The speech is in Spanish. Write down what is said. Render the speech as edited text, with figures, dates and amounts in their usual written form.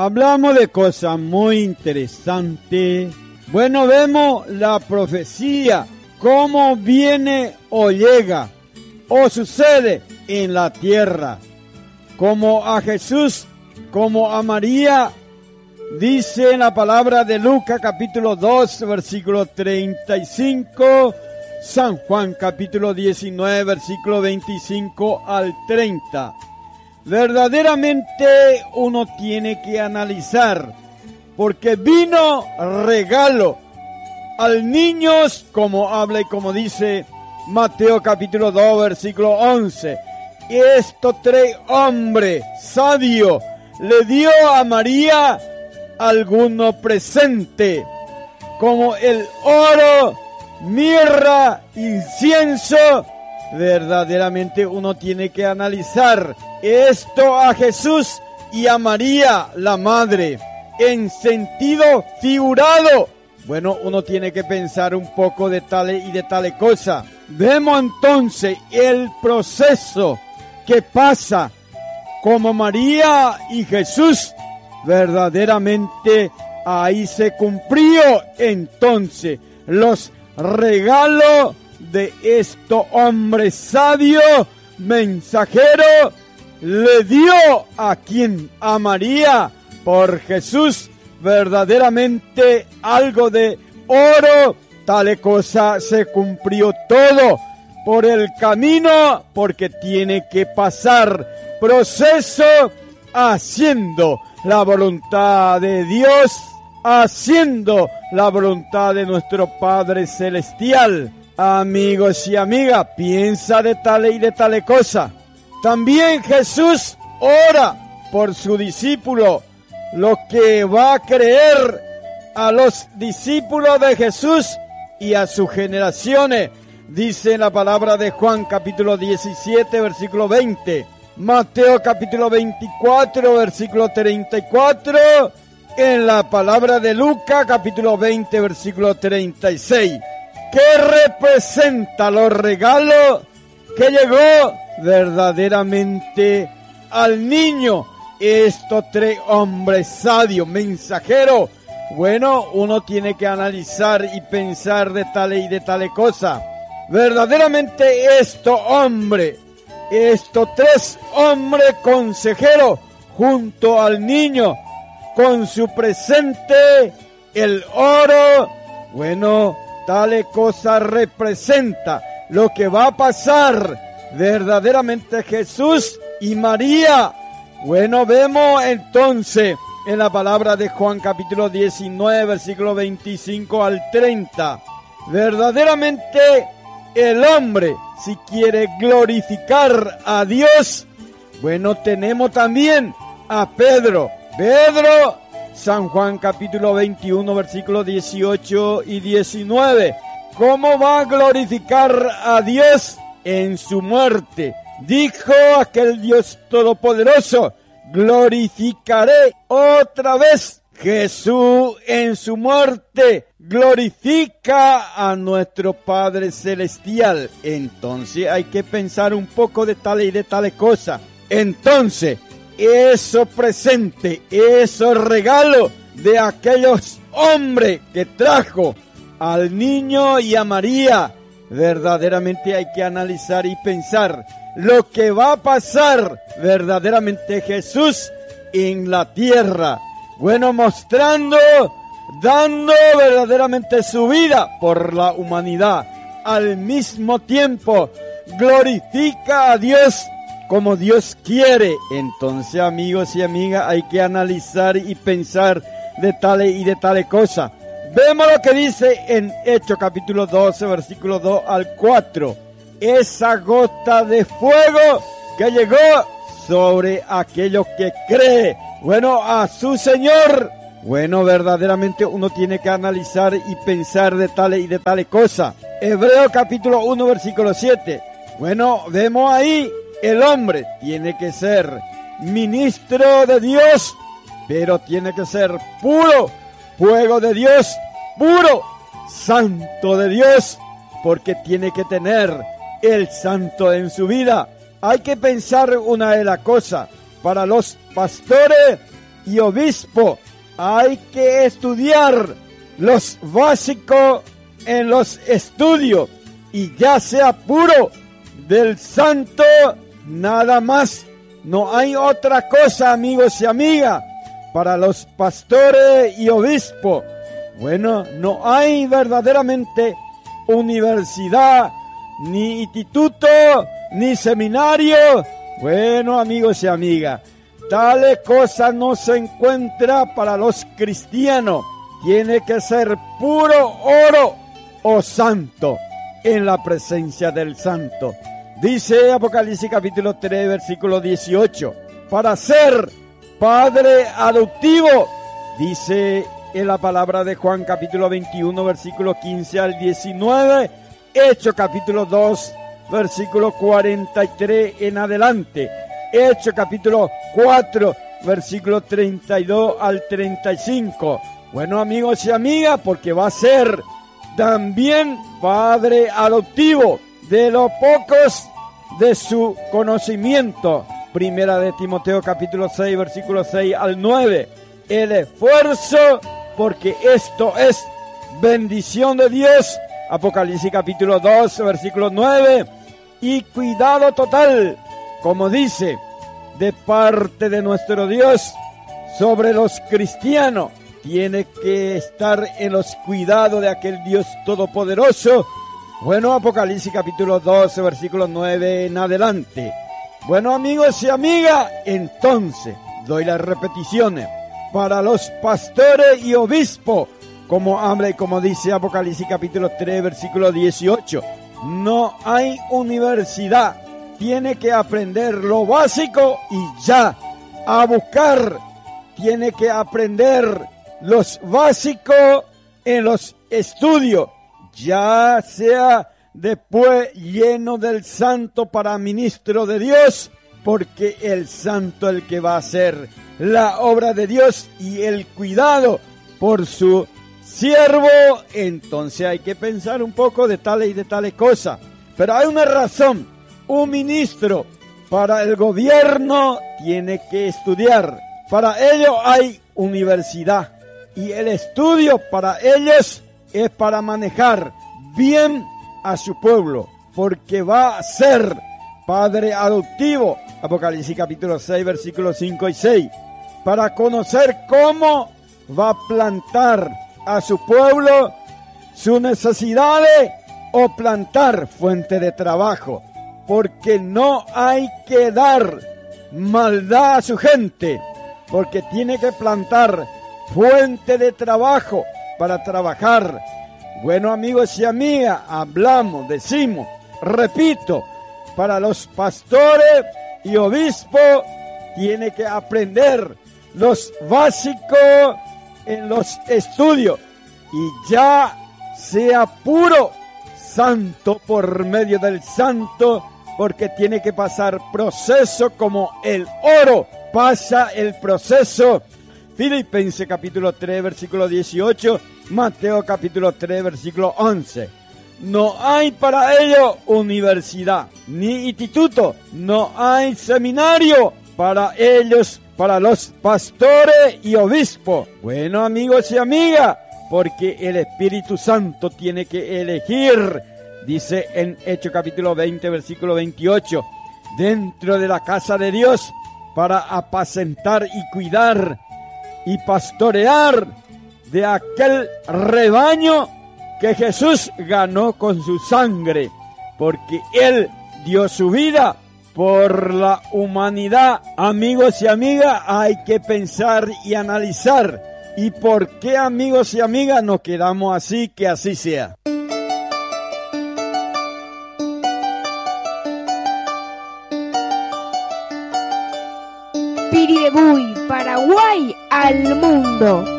hablamos de cosas muy interesantes. Bueno, vemos la profecía, cómo viene o llega o sucede en la tierra. Como a Jesús, como a María, dice en la palabra de Lucas capítulo 2, versículo 35, San Juan capítulo 19, versículo 25 al 30. Verdaderamente uno tiene que analizar, porque vino regalo al niño, como habla y como dice Mateo capítulo 2, versículo 11. Estos 3 hombres sabios le dio a María algunos presentes, como el oro, mirra, incienso. Verdaderamente uno tiene que analizar esto a Jesús y a María, la madre, en sentido figurado. Bueno, uno tiene que pensar un poco de tales y de tales cosas. Vemos entonces el proceso que pasa como María y Jesús. Verdaderamente ahí se cumplió entonces los regalos de estos hombres sabios, mensajeros, le dio a quien, a María, por Jesús, verdaderamente algo de oro. Tal cosa se cumplió todo por el camino, porque tiene que pasar proceso haciendo la voluntad de Dios, haciendo la voluntad de nuestro Padre Celestial. Amigos y amigas, piensa de tales y de tales cosas. También Jesús ora por su discípulo, lo que va a creer a los discípulos de Jesús y a sus generaciones. Dice en la palabra de Juan capítulo 17, versículo 20. Mateo capítulo 24, versículo 34. En la palabra de Lucas capítulo 20, versículo 36. ¿Qué representa los regalos que llegó verdaderamente al niño? Estos 3 hombres sabios, mensajeros. Bueno, uno tiene que analizar y pensar de tales y de tales cosas. Verdaderamente estos 3 hombres consejeros, junto al niño, con su presente, el oro, bueno, tal cosa representa lo que va a pasar verdaderamente Jesús y María. Bueno, vemos entonces en la palabra de Juan capítulo 19, versículo 25 al 30. Verdaderamente el hombre, si quiere glorificar a Dios, bueno, tenemos también a Pedro. San Juan capítulo 21, versículos 18 y 19. ¿Cómo va a glorificar a Dios en su muerte? Dijo aquel Dios todopoderoso: glorificaré otra vez. Jesús en su muerte glorifica a nuestro Padre Celestial. Entonces hay que pensar un poco de tales y de tales cosas. Entonces, eso presente, esos regalos de aquellos hombres que trajo al niño y a María, verdaderamente hay que analizar y pensar lo que va a pasar verdaderamente Jesús en la tierra. Bueno, mostrando, dando verdaderamente su vida por la humanidad. Al mismo tiempo, glorifica a Dios como Dios quiere. Entonces, amigos y amigas, hay que analizar y pensar de tales y de tales cosas. Vemos lo que dice en Hechos capítulo 12, versículo 2 al 4. Esa gota de fuego que llegó sobre aquellos que creen, bueno, a su Señor. Bueno, verdaderamente uno tiene que analizar y pensar de tales y de tales cosas. Hebreos capítulo 1, versículo 7. Bueno, vemos ahí, el hombre tiene que ser ministro de Dios, pero tiene que ser puro, fuego de Dios, puro, santo de Dios, porque tiene que tener el santo en su vida. Hay que pensar una de las cosas. Para los pastores y obispo, hay que estudiar los básicos en los estudios y ya sea puro del santo, nada más. No hay otra cosa, amigos y amigas, para los pastores y obispos. Bueno, no hay verdaderamente universidad, ni instituto, ni seminario. Bueno, amigos y amigas, tal cosa no se encuentra para los cristianos. Tiene que ser puro oro o santo en la presencia del santo. Dice Apocalipsis capítulo 3, versículo 18, para ser padre adoptivo, dice en la palabra de Juan capítulo 21, versículo 15 al 19, Hechos capítulo 2, versículo 43 en adelante, Hechos capítulo 4, versículo 32 al 35. Bueno, amigos y amigas, porque va a ser también padre adoptivo de los pocos de su conocimiento. Primera de Timoteo capítulo 6, versículo 6 al 9. El esfuerzo, porque esto es bendición de Dios. Apocalipsis capítulo 2, versículo 9. Y cuidado total, como dice, de parte de nuestro Dios sobre los cristianos. Tiene que estar en los cuidados de aquel Dios todopoderoso. Bueno, Apocalipsis capítulo 12, versículo 9 en adelante. Bueno, amigos y amigas, entonces doy las repeticiones. Para los pastores y obispos, como habla y como dice Apocalipsis capítulo 3, versículo 18, no hay universidad. Tiene que aprender lo básico y ya, a buscar. Tiene que aprender los básicos en los estudios, ya sea después lleno del santo para ministro de Dios, porque el santo es el que va a hacer la obra de Dios y el cuidado por su siervo. Entonces hay que pensar un poco de tales y de tales cosas. Pero hay una razón, un ministro para el gobierno tiene que estudiar. Para ello hay universidad. Y el estudio para ellos es para manejar bien a su pueblo, porque va a ser padre adoptivo. Apocalipsis capítulo 6, versículos 5 y 6. Para conocer cómo va a plantar a su pueblo sus necesidades o plantar fuente de trabajo. Porque no hay que dar maldad a su gente, porque tiene que plantar fuente de trabajo para trabajar. Bueno, amigos y amigas, hablamos, decimos, repito, para los pastores y obispos tiene que aprender los básicos en los estudios y ya sea puro santo por medio del santo, porque tiene que pasar proceso como el oro pasa el proceso. Filipenses capítulo 3, versículo 18, Mateo capítulo 3, versículo 11. No hay para ello universidad, ni instituto, no hay seminario para ellos, para los pastores y obispos. Bueno, amigos y amigas, porque el Espíritu Santo tiene que elegir, dice en Hechos capítulo 20, versículo 28, dentro de la casa de Dios, para apacentar y cuidar y pastorear de aquel rebaño que Jesús ganó con su sangre, porque Él dio su vida por la humanidad. Amigos y amigas, hay que pensar y analizar. ¿Y por qué, amigos y amigas, nos quedamos así? Que así sea. Piribebuy, Paraguay al mundo.